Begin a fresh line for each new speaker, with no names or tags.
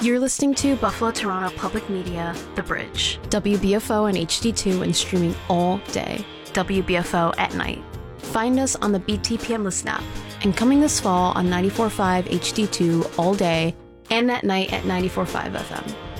You're listening to Buffalo Toronto Public Media, The Bridge. WBFO and HD2 and streaming all day. WBFO at night. Find us on the BTPM Listen app. And coming this fall on 94.5 HD2 all day and at night at 94.5 FM.